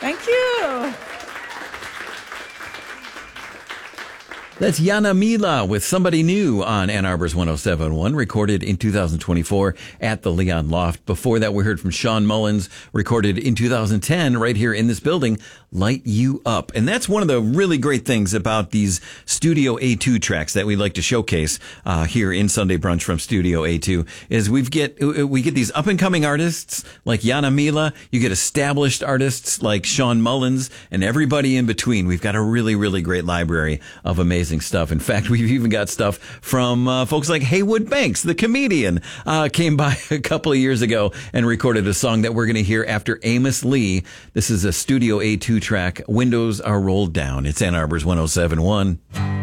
Thank you. That's Yana Mila with Somebody New on Ann Arbor's 107.1, recorded in 2024 at the Leon Loft. Before that, we heard from Sean Mullins, recorded in 2010 right here in this building, Light You Up. And that's one of the really great things about these Studio A2 tracks that we like to showcase here in Sunday Brunch from Studio A2 is we get these up-and-coming artists like Yana Mila. You get established artists like Sean Mullins and everybody in between. We've got a really, really great library of amazing stuff. In fact, we've even got stuff from folks like Haywood Banks, the comedian, came by a couple of years ago and recorded a song that we're going to hear after Amos Lee. This is a Studio A2 track, Windows Are Rolled Down. It's Ann Arbor's 107.1.